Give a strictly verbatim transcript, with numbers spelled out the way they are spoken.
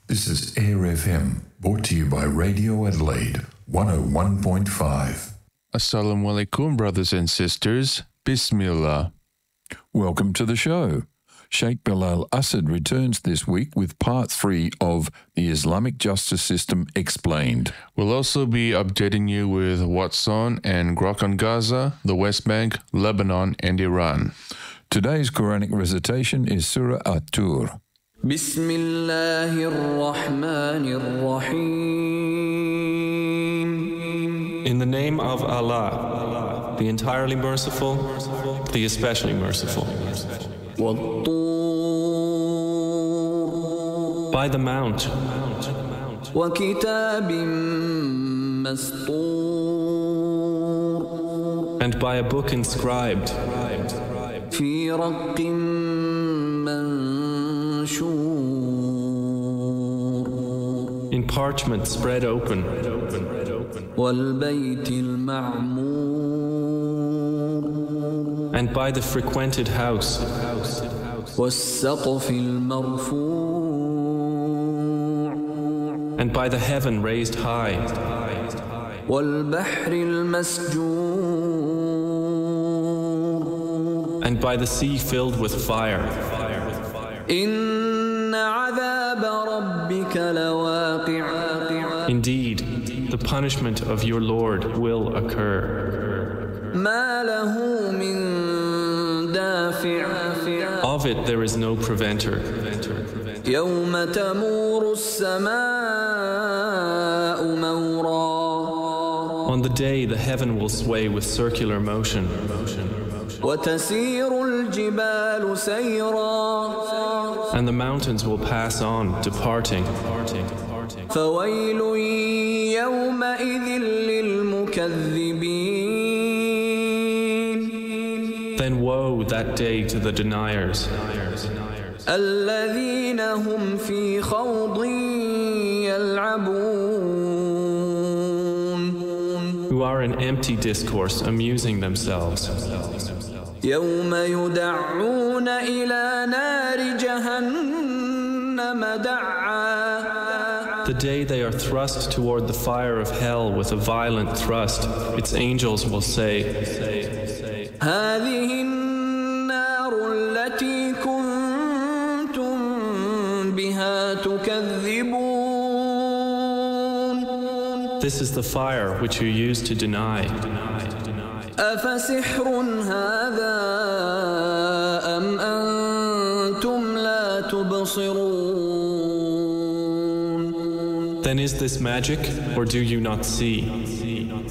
This is Air F M, brought to you by Radio Adelaide, one oh one point five. Assalamu alaikum, brothers and sisters. Bismillah. Welcome to the show. Sheikh Bilal Asad returns this week with part three of The Islamic Justice System Explained. We'll also be updating you with what's on and grok on Gaza, the West Bank, Lebanon, and Iran. Today's Quranic recitation is Surah At-Tur. Bismillahir Rahmanir Rahim. In the name of Allah, the entirely merciful, the especially merciful. وَالطُّورِ By the mount, وَكِتَابٍ مَّسْطُورٍ and by a book inscribed, فِي رَقٍّ منشور in parchment spread open, والبيت المعمور and by the frequented house, والسقف المرفوع and by the heaven raised high, والبحر المسجور and by the sea filled with fire. إن عذاب ربك لواقع Indeed, the punishment of your Lord will occur. ما له من دافع Of it there is no preventer. يوم تمور السماء مورا On the day the heaven will sway with circular motion, وتسير الجبال سيرا and the mountains will pass on, departing. فويل يومئذ للمكذبين Then woe that day to the deniers, الذين هم في خوض يلعبون who are in empty discourse, amusing themselves. يوم يدعون إلى نار جهنم دعا The day they are thrust toward the fire of hell with a violent thrust, its angels will say, هذه النار التي كنتم بها تكذبون This is the fire which you used to deny. أفسحر هذا أم أنتم لا تبصرون Then is this magic, or do you not see?